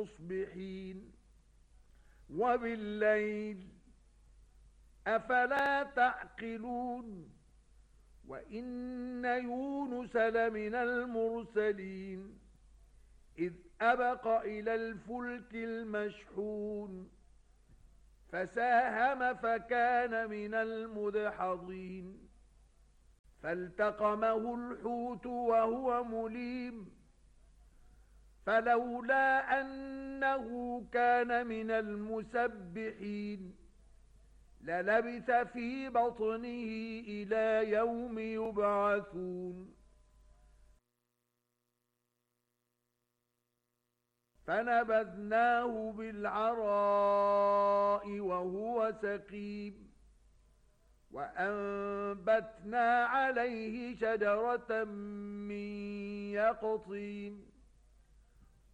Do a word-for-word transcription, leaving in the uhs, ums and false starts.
مصبحين وبالليل أفلا تعقلون وإن يونس لمن المرسلين إذ أبق إلى الفلك المشحون فساهم فكان من المدحضين فالتقمه الحوت وهو مليم فلولا أنه كان من المسبحين للبث في بطنه إلى يوم يبعثون فنبذناه بالعراء وهو سقيم وأنبتنا عليه شجرة من يقطين